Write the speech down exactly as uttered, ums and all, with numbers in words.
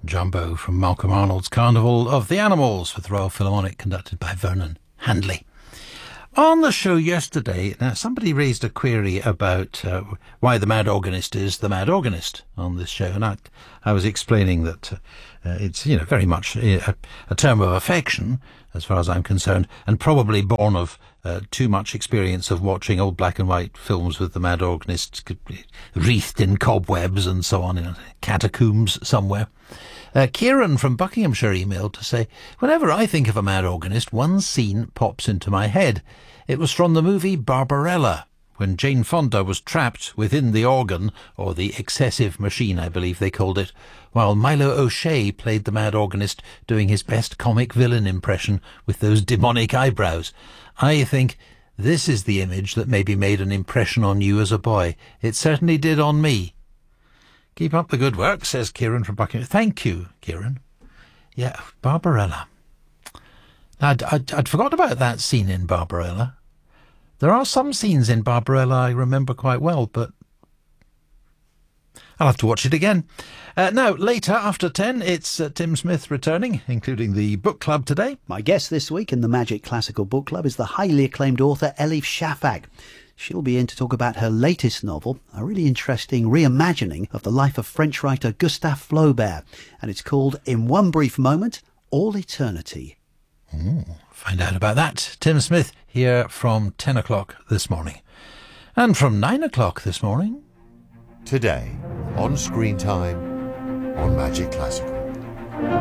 Jumbo from Malcolm Arnold's Carnival of the Animals with the Royal Philharmonic, conducted by Vernon Handley. On the show yesterday, now somebody raised a query about uh, why the Mad Organist is the Mad Organist on this show, and I, I was explaining that uh, it's, you know, very much a, a term of affection, as far as I'm concerned, and probably born of uh, too much experience of watching old black and white films with the Mad Organist wreathed in cobwebs and so on, in catacombs somewhere. Uh, Kieran from Buckinghamshire emailed to say, whenever I think of a Mad Organist, one scene pops into my head. It was from the movie Barbarella, when Jane Fonda was trapped within the organ, or the excessive machine, I believe they called it, while Milo O'Shea played the Mad Organist, doing his best comic villain impression with those demonic eyebrows. I think this is the image that maybe made an impression on you as a boy. It certainly did on me. Keep up the good work, says Kieran from Buckinghamshire. Thank you, Kieran. Yeah, Barbarella. I'd, I'd, I'd forgot about that scene in Barbarella. There are some scenes in Barbarella I remember quite well, but I'll have to watch it again. Uh, now, later, after ten, it's uh, Tim Smith returning, including the book club today. My guest this week in the Magic Classical Book Club is the highly acclaimed author Elif Shafak. She'll be in to talk about her latest novel, a really interesting reimagining of the life of French writer Gustave Flaubert, and it's called In One Brief Moment, All Eternity. Ooh, find out about that. Tim Smith here from ten o'clock this morning. And from nine o'clock this morning. Today, on Screen Time, on Magic Classical.